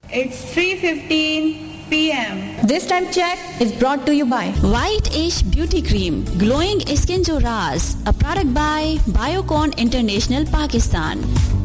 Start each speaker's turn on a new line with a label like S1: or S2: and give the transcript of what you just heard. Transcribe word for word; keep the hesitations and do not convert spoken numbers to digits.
S1: It's three fifteen p m
S2: This time check is brought to you by
S3: White Ash Beauty Cream, glowing skin jo raaz, a product by Biocon International Pakistan.